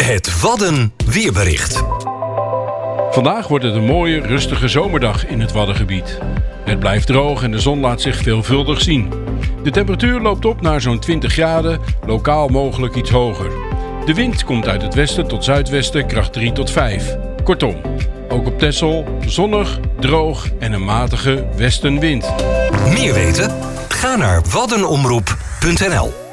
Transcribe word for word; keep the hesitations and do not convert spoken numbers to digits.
Het Wadden weerbericht. Vandaag wordt het een mooie, rustige zomerdag in het Waddengebied. Het blijft droog en de zon laat zich veelvuldig zien. De temperatuur loopt op naar zo'n twintig graden, lokaal mogelijk iets hoger. De wind komt uit het westen tot zuidwesten, kracht drie tot vijf. Kortom, ook op Texel zonnig, droog en een matige westenwind. Meer weten? Ga naar waddenomroep punt n l.